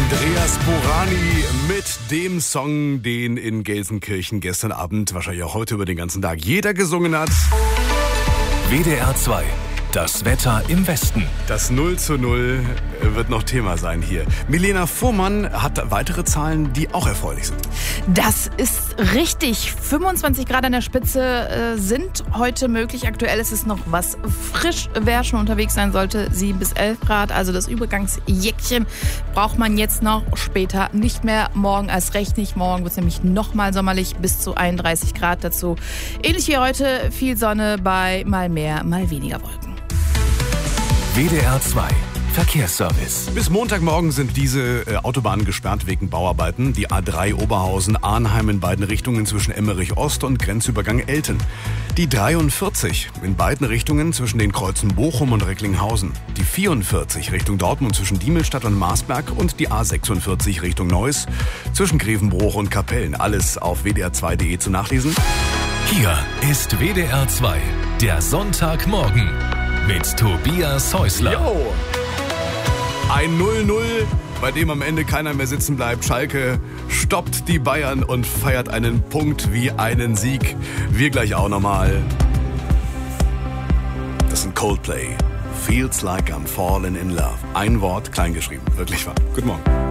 Andreas Borani mit dem Song, den in Gelsenkirchen gestern Abend, wahrscheinlich auch heute über den ganzen Tag, jeder gesungen hat. WDR 2. Das Wetter im Westen. Das 0:0 wird noch Thema sein hier. Milena Fuhrmann hat weitere Zahlen, die auch erfreulich sind. Das ist richtig. 25 Grad an der Spitze sind heute möglich. Aktuell ist es noch was frisch. Wer schon unterwegs sein sollte, 7 bis 11 Grad. Also das Übergangsjäckchen braucht man jetzt noch, später nicht mehr. Morgen erst recht nicht. Morgen wird es nämlich nochmal sommerlich, bis zu 31 Grad dazu. Ähnlich wie heute, viel Sonne bei mal mehr, mal weniger Wolken. WDR 2. Verkehrsservice. Bis Montagmorgen sind diese Autobahnen gesperrt wegen Bauarbeiten. Die A3 Oberhausen-Arnheim in beiden Richtungen zwischen Emmerich Ost und Grenzübergang Elten. Die 43 in beiden Richtungen zwischen den Kreuzen Bochum und Recklinghausen. Die 44 Richtung Dortmund zwischen Diemelstadt und Marsberg und die A46 Richtung Neuss zwischen Grevenbroich und Kapellen. Alles auf wdr2.de zu nachlesen. Hier ist WDR 2. Der Sonntagmorgen mit Tobias Häusler. Jo! Ein 0:0, bei dem am Ende keiner mehr sitzen bleibt. Schalke stoppt die Bayern und feiert einen Punkt wie einen Sieg. Wir gleich auch nochmal. Das sind Coldplay. Feels like I'm falling in love. Ein Wort, klein geschrieben. Wirklich wahr. Guten Morgen.